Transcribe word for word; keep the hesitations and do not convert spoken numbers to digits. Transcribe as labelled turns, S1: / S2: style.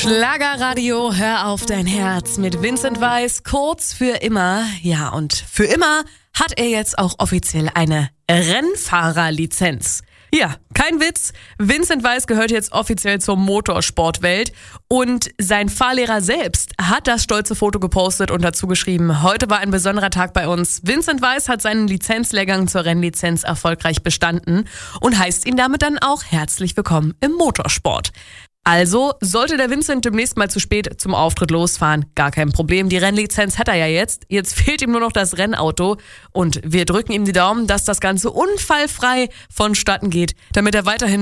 S1: Schlagerradio, hör auf dein Herz mit Vincent Weiss, kurz für immer. Ja, und für immer hat er jetzt auch offiziell eine Rennfahrerlizenz. Ja, kein Witz. Vincent Weiss gehört jetzt offiziell zur Motorsportwelt und sein Fahrlehrer selbst hat das stolze Foto gepostet und dazu geschrieben: Heute war ein besonderer Tag bei uns. Vincent Weiss hat seinen Lizenzlehrgang zur Rennlizenz erfolgreich bestanden und heißt ihn damit dann auch herzlich willkommen im Motorsport. Also, sollte der Vincent demnächst mal zu spät zum Auftritt losfahren, gar kein Problem. Die Rennlizenz hat er ja jetzt. Jetzt fehlt ihm nur noch das Rennauto. Und wir drücken ihm die Daumen, dass das Ganze unfallfrei vonstatten geht, damit er weiterhin